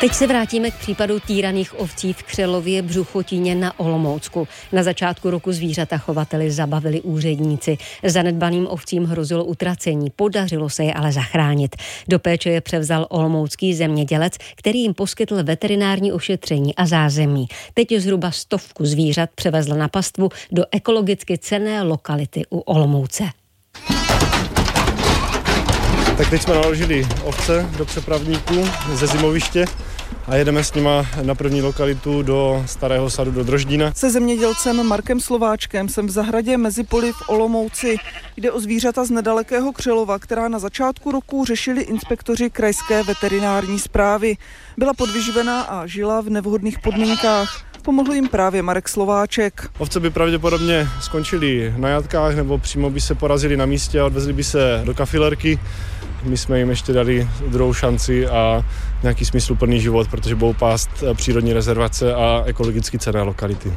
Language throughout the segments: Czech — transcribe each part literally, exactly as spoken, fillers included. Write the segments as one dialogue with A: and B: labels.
A: Teď se vrátíme k případu týraných ovcí v Křelově Břuchotíně na Olomoucku. Na začátku roku zvířata chovateli zabavili úředníci. Zanedbaným ovcím hrozilo utracení, podařilo se je ale zachránit. Do péče je převzal olomoucký zemědělec, který jim poskytl veterinární ošetření a zázemí. Teď je zhruba stovku zvířat převezl na pastvu do ekologicky cenné lokality u Olomouce.
B: Tak teď jsme naložili ovce do přepravníků ze zimoviště a jedeme s nima na první lokalitu do Starého sadu do Droždína.
C: Se zemědělcem Markem Slováčkem jsem v zahradě Mezipoli v Olomouci. Jde o zvířata z nedalekého Křelova, která na začátku roku řešili inspektoři krajské veterinární správy. Byla podvyživená a žila v nevhodných podmínkách. Pomohl jim právě Marek Slováček.
B: Ovce by pravděpodobně skončily na jatkách nebo přímo by se porazili na místě a odvezli by se do kafilerky. My jsme jim ještě dali druhou šanci a nějaký smysluplný život, protože budou pást přírodní rezervace a ekologicky cenné lokality.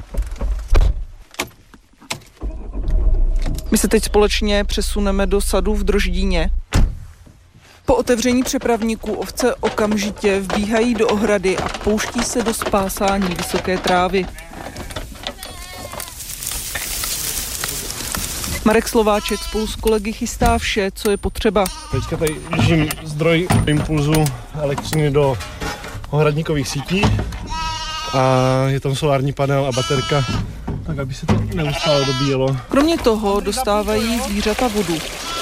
C: My se teď společně přesuneme do sadu v Droždíně. Po otevření přepravníků ovce okamžitě vbíhají do ohrady a pouští se do spásání vysoké trávy. Marek Slováček spolu s kolegy chystá vše, co je potřeba.
B: Teďka tady držím zdroj impulzu elektřiny do ohradníkových sítí a je tam solární panel a baterka, tak aby se to neustále dobíjelo.
C: Kromě toho dostávají zvířata vodu.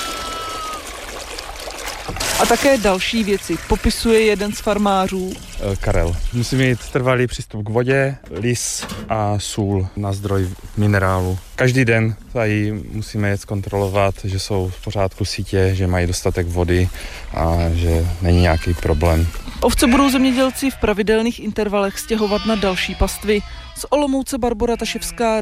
C: A také další věci popisuje jeden z farmářů.
D: Karel. Musí mít trvalý přístup k vodě, lis a sůl na zdroj minerálu. Každý den tady musíme je zkontrolovat, že jsou v pořádku sítě, že mají dostatek vody a že není nějaký problém.
C: Ovce budou zemědělci v pravidelných intervalech stěhovat na další pastvy. Z Olomouce Barbora Taševská,